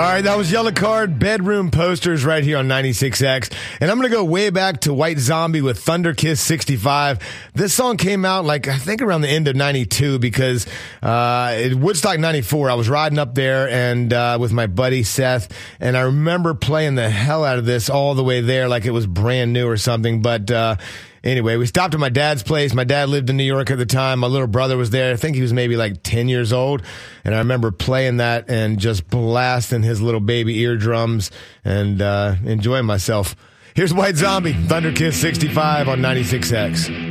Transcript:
All right, that was Yellow Card, Bedroom Posters right here on 96X. And I'm going to go way back to White Zombie with Thunder Kiss 65. This song came out, I think around the end of 92 because Woodstock 94, I was riding up there and with my buddy Seth, and I remember playing the hell out of this all the way there like it was brand new or something. But anyway, we stopped at my dad's place. My dad lived in New York at the time. My little brother was there. I think he was maybe 10 years old. And I remember playing that and just blasting his little baby eardrums and enjoying myself. Here's White Zombie, Thunder Kiss 65 on 96X.